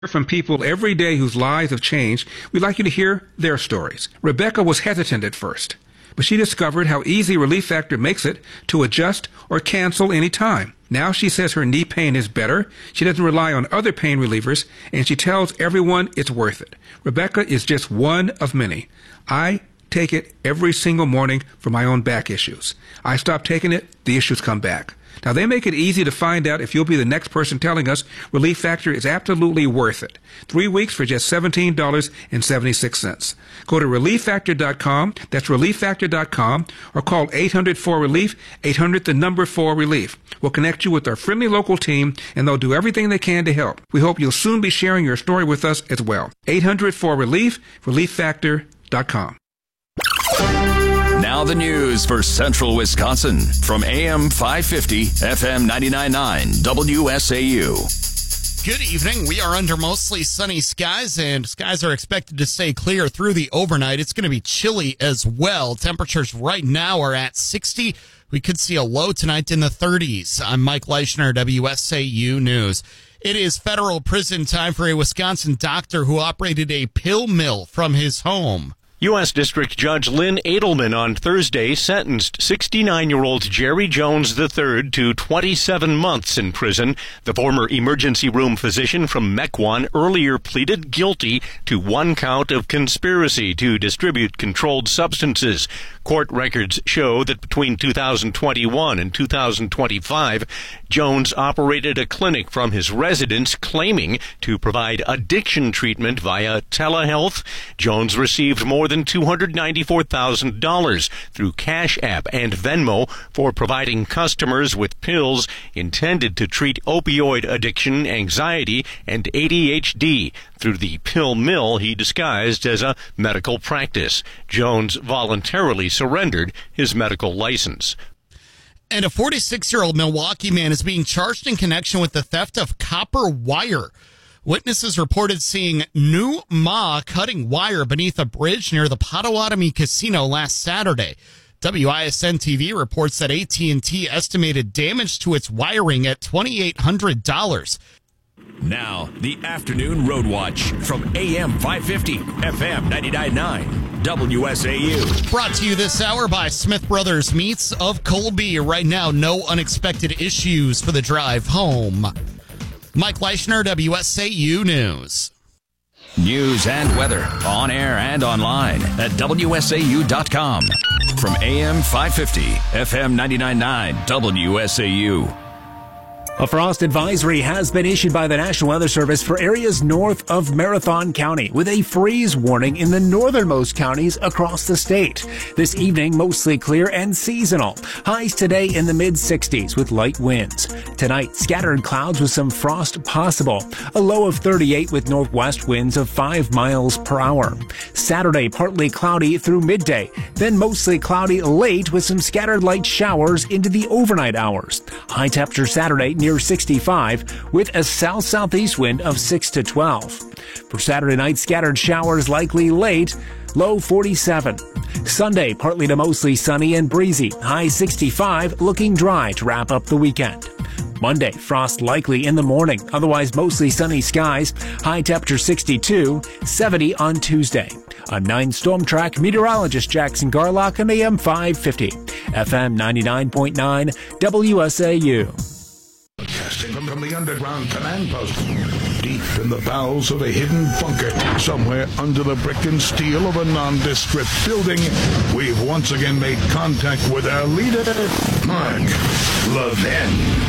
From people every day whose lives have changed, we'd like you to hear their stories. Rebecca was hesitant at first, but she discovered how easy Relief Factor makes it to adjust or cancel any time. Now she says her knee pain is better, she doesn't rely on other pain relievers, and she tells everyone it's worth it. Rebecca is just one of many. I take it every single morning for my own back issues. I stop taking it, the issues come back. Now, they make it easy to find out if you'll be the next person telling us Relief Factor is absolutely worth it. 3 weeks for just $17.76. Go to ReliefFactor.com, that's ReliefFactor.com, or call 800-4RELIEF, 800-4RELIEF. We'll connect you with our friendly local team, and they'll do everything they can to help. We hope you'll soon be sharing your story with us as well. 800-4RELIEF, ReliefFactor.com. Now the news for Central Wisconsin from AM 550, FM 99.9, WSAU. Good evening. We are under mostly sunny skies, and skies are expected to stay clear through the overnight. It's going to be chilly as well. Temperatures right now are at 60. We could see a low tonight in the 30s. I'm Mike Leischner, WSAU News. It is federal prison time for a Wisconsin doctor who operated a pill mill from his home. U.S. District Judge Lynn Edelman on Thursday sentenced 69-year-old Jerry Jones III to 27 months in prison. The former emergency room physician from Mequon earlier pleaded guilty to 1 count of conspiracy to distribute controlled substances. Court records show that between 2021 and 2025, Jones operated a clinic from his residence claiming to provide addiction treatment via telehealth. Jones received more than $294,000 through Cash App and Venmo for providing customers with pills intended to treat opioid addiction, anxiety, and ADHD through the pill mill he disguised as a medical practice. Jones voluntarily surrendered his medical license. And a 46-year-old Milwaukee man is being charged in connection with the theft of copper wire. Witnesses reported seeing New Ma cutting wire beneath a bridge near the Potawatomi Casino last Saturday. WISN-TV reports that AT&T estimated damage to its wiring at $2,800. Now, the Afternoon Road Watch from AM 550, FM 99.9, WSAU. Brought to you this hour by Smith Brothers Meats of Colby. Right now, no unexpected issues for the drive home. Mike Leischner, WSAU News. News and weather on air and online at WSAU.com. From AM 550, FM 99.9, WSAU. A frost advisory has been issued by the National Weather Service for areas north of Marathon County, with a freeze warning in the northernmost counties across the state. This evening, mostly clear and seasonal. Highs today in the mid-60s with light winds. Tonight, scattered clouds with some frost possible. A low of 38 with northwest winds of 5 miles per hour. Saturday, partly cloudy through midday. Then mostly cloudy late with some scattered light showers into the overnight hours. High temperature Saturday near 65 with a south-southeast wind of 6 to 12. For Saturday night, scattered showers likely late, low 47. Sunday, partly to mostly sunny and breezy, high 65, looking dry to wrap up the weekend. Monday, frost likely in the morning, otherwise mostly sunny skies, high temperature 62, 70 on Tuesday. I'm 9 Storm Track meteorologist Jackson Garlock on AM 550, FM 99.9, WSAU. Broadcasting from the underground command post, deep in the bowels of a hidden bunker, somewhere under the brick and steel of a nondescript building, we've once again made contact with our leader, Mark Levin.